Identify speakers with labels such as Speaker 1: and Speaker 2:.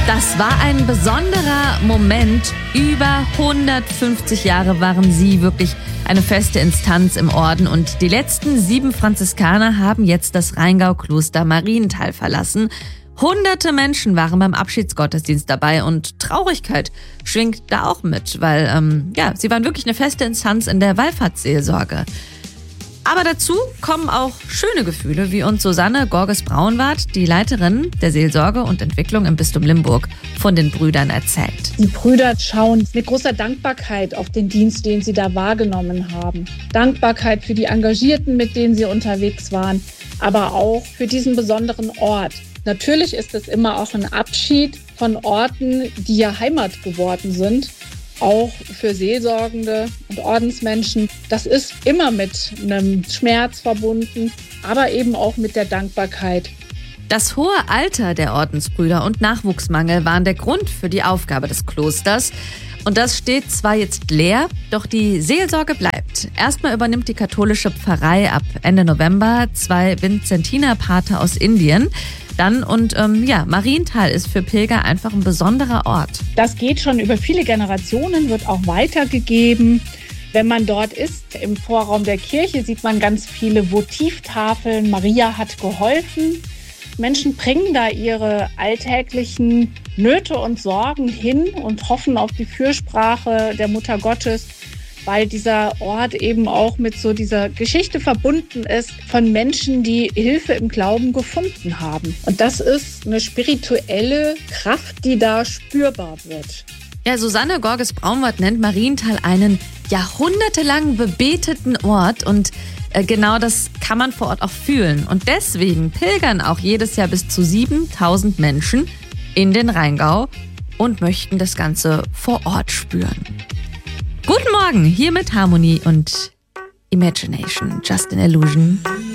Speaker 1: Das war ein besonderer Moment. Über 150 Jahre waren sie wirklich eine feste Instanz im Orden und die letzten 7 Franziskaner haben jetzt das Rheingau-Kloster Marienthal verlassen. Hunderte Menschen waren beim Abschiedsgottesdienst dabei und Traurigkeit schwingt da auch mit, weil sie waren wirklich eine feste Instanz in der Wallfahrtsseelsorge. Aber dazu kommen auch schöne Gefühle, wie uns Susanne Gorges-Braunwart, die Leiterin der Seelsorge und Entwicklung im Bistum Limburg, von den Brüdern erzählt.
Speaker 2: Die Brüder schauen mit großer Dankbarkeit auf den Dienst, den sie da wahrgenommen haben. Dankbarkeit für die Engagierten, mit denen sie unterwegs waren, aber auch für diesen besonderen Ort. Natürlich ist es immer auch ein Abschied von Orten, die ja Heimat geworden sind. Auch für Seelsorgende und Ordensmenschen. Das ist immer mit einem Schmerz verbunden, aber eben auch mit der Dankbarkeit.
Speaker 1: Das hohe Alter der Ordensbrüder und Nachwuchsmangel waren der Grund für die Aufgabe des Klosters. Und das steht zwar jetzt leer, doch die Seelsorge bleibt. Erstmal übernimmt die katholische Pfarrei ab Ende November 2 Vinzentinerpater aus Indien. Marienthal ist für Pilger einfach ein besonderer Ort.
Speaker 2: Das geht schon über viele Generationen, wird auch weitergegeben. Wenn man dort ist, im Vorraum der Kirche, sieht man ganz viele Votivtafeln. Maria hat geholfen. Menschen bringen da ihre alltäglichen Nöte und Sorgen hin und hoffen auf die Fürsprache der Mutter Gottes, weil dieser Ort eben auch mit so dieser Geschichte verbunden ist von Menschen, die Hilfe im Glauben gefunden haben. Und das ist eine spirituelle Kraft, die da spürbar wird.
Speaker 1: Ja, Susanne Gorges-Braunwart nennt Marienthal einen jahrhundertelang bebeteten Ort und genau das kann man vor Ort auch fühlen. Und deswegen pilgern auch jedes Jahr bis zu 7.000 Menschen in den Rheingau und möchten das Ganze vor Ort spüren. Guten Morgen, hier mit Harmony und Imagination, Just an Illusion.